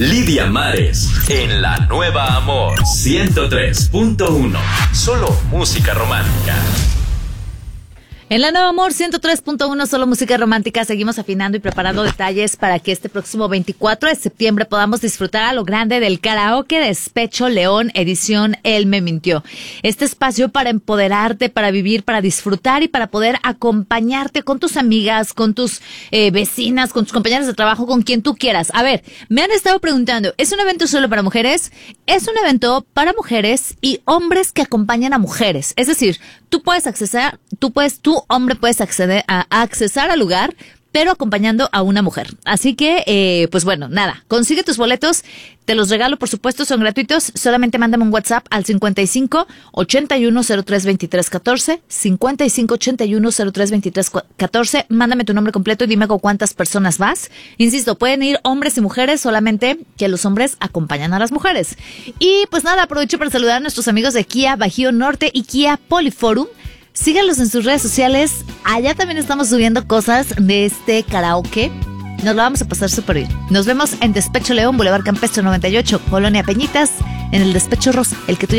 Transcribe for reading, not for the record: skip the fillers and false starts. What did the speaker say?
Lidia Mares en La Nueva Amor 103.1. Solo música romántica. En La Nueva Amor 103.1, solo música romántica. Seguimos afinando y preparando detalles para que este próximo 24 de septiembre podamos disfrutar a lo grande del karaoke Despecho León, edición Él me mintió. Este espacio para empoderarte, para vivir, para disfrutar y para poder acompañarte con tus amigas, con tus vecinas, con tus compañeras de trabajo, con quien tú quieras. A ver, me han estado preguntando, ¿es un evento solo para mujeres? Es un evento para mujeres y hombres que acompañan a mujeres. Es decir, tú hombre puedes acceder a accesar al lugar, pero acompañando a una mujer. Así que, pues bueno, nada, consigue tus boletos, te los regalo, por supuesto, son gratuitos. Solamente mándame un WhatsApp al 55 81 03 23 14, 55 81 03 23 14. Mándame tu nombre completo y dime con cuántas personas vas. Insisto, pueden ir hombres y mujeres, solamente que los hombres acompañan a las mujeres. Y pues nada, aprovecho para saludar a nuestros amigos de Kia Bajío Norte y Kia Poliforum. Síganlos en sus redes sociales. Allá también estamos subiendo cosas de este karaoke. Nos lo vamos a pasar súper bien. Nos vemos en Despecho León, Boulevard Campestre 98, Colonia Peñitas, en el Despecho Rosa, el que tú